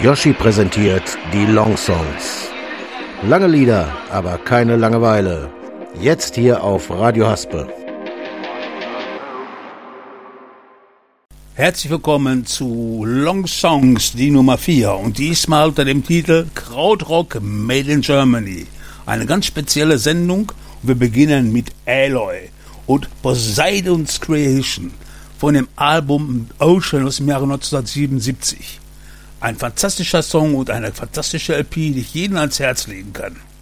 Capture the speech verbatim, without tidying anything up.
Yoshi präsentiert die Long Songs. Lange Lieder, aber keine Langeweile. Jetzt hier auf Radio Haspe. Herzlich willkommen zu Long Songs, die Nummer vier. Und diesmal unter dem Titel Krautrock Made in Germany. Eine ganz spezielle Sendung. Und wir beginnen mit Aloy und Poseidon's Creation von dem Album Ocean aus dem Jahre neunzehnhundertsiebenundsiebzig. Ein fantastischer Song und eine fantastische L P, die ich jedem ans Herz legen kann.